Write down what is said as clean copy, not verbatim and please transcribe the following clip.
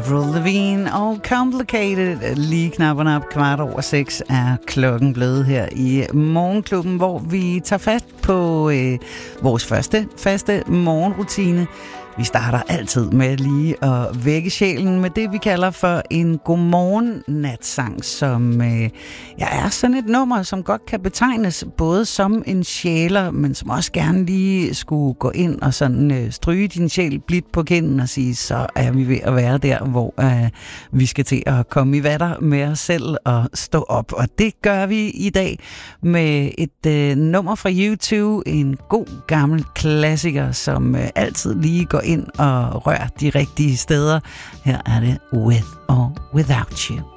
Avril Lavigne og Complicated. Lige knapperne op 6:15 er klokken blevet her i Morgenklubben, hvor vi tager fat på vores første faste morgenrutine. Vi starter altid med lige at vække sjælen med det, vi kalder for en godmorgen-natsang, som er sådan et nummer, som godt kan betegnes både som en sjæler, men som også gerne lige skulle gå ind og sådan stryge din sjæl blidt på kinden og sige, så er vi ved at være der, hvor vi skal til at komme i vatter med os selv og stå op. Og det gør vi i dag med et nummer fra U2, en god gammel klassiker, som altid lige går ind og rør de rigtige steder. Her er det With or Without You.